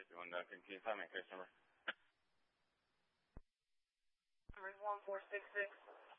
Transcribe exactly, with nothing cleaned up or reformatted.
fifty-one Duncan. Can you find me a case number? Number one four six six.